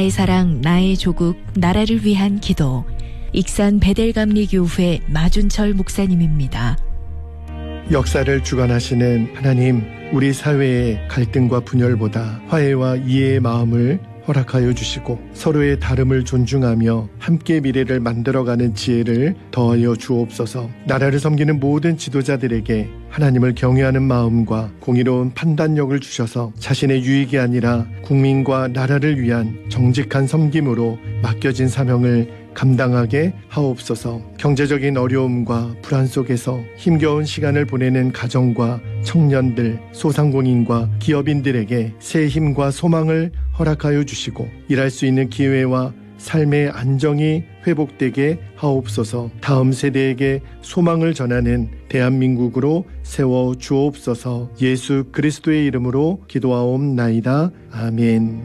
나의 사랑, 나의 조국, 나라를 위한 기도. 익산 베델감리교회 마준철 목사님입니다. 역사를 주관하시는 하나님, 우리 사회의 갈등과 분열보다 화해와 이해의 마음을 허락하여 주시고 서로의 다름을 존중하며 함께 미래를 만들어가는 지혜를 더하여 주옵소서. 나라를 섬기는 모든 지도자들에게 하나님을 경외하는 마음과 공의로운 판단력을 주셔서 자신의 유익이 아니라 국민과 나라를 위한 정직한 섬김으로 맡겨진 사명을 감당하게 하옵소서. 경제적인 어려움과 불안 속에서 힘겨운 시간을 보내는 가정과 청년들, 소상공인과 기업인들에게 새 힘과 소망을 허락하여 주시고 일할 수 있는 기회와 삶의 안정이 회복되게 하옵소서. 다음 세대에게 소망을 전하는 대한민국으로 세워 주옵소서. 예수 그리스도의 이름으로 기도하옵나이다. 아멘.